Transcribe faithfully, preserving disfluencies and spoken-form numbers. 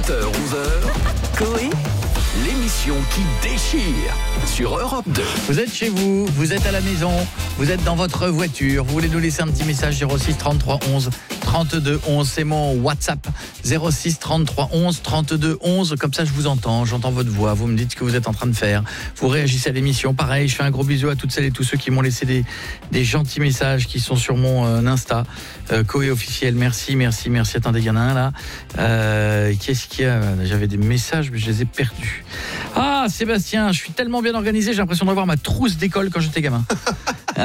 sept heures onze heures, Coé, l'émission qui déchire sur Europe deux. Vous êtes chez vous, vous êtes à la maison, vous êtes dans votre voiture, vous voulez nous laisser un petit message zéro six trente-trois onze trente-deux onze, c'est mon WhatsApp zéro six trente-trois onze trente-deux onze, comme ça je vous entends, j'entends votre voix, vous me dites ce que vous êtes en train de faire, vous réagissez à l'émission, pareil, je fais un gros bisou à toutes celles et tous ceux qui m'ont laissé des, des gentils messages qui sont sur mon euh, Insta, euh, Coé officiel, merci, merci, merci, attendez, il y en a un là, euh, qu'est-ce qu'il y a, j'avais des messages mais je les ai perdus. Ah Sébastien, je suis tellement bien organisé, j'ai l'impression d'avoir ma trousse d'école quand j'étais gamin.